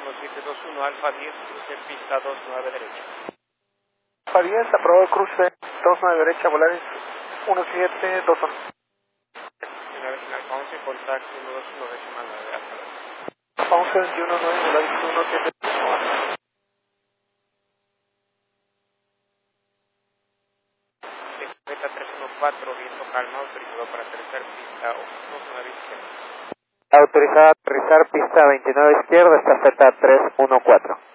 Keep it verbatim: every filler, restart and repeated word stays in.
uno siete dos uno Alfa diez, cruce pista dos nueve derecha. Alfa diez, aprobado cruce dos nueve derecha, Volaris uno siete dos uno. Una vez en Alfa once, contacto uno dos uno decimal nueve, hasta luego. Alfa once veintiuno nueve, Volaris uno siete dos uno. Beta tres uno cuatro, viento calma, autorizado para aterrizar pista dos nueve izquierda. Autorizado a aterrizar pista veintinueve izquierda, esta Z tres uno cuatro.